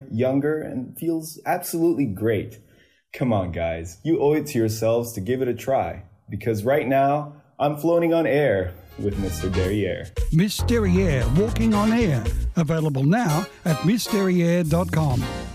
younger, and feels absolutely great. Come on, guys. You owe it to yourselves to give it a try. Because right now, I'm floating on air with Mr. Derriere. Miss Derriere, Walking on Air. Available now at missderriere.com.